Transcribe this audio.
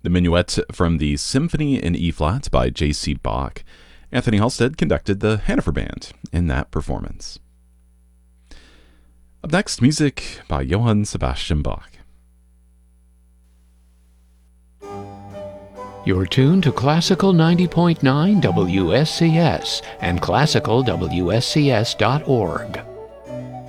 The Minuet from the Symphony in E-flat by J.C. Bach. Anthony Halstead conducted the Hannover Band in that performance. Up next, music by Johann Sebastian Bach. You're tuned to Classical 90.9 WSCS and classicalwscs.org.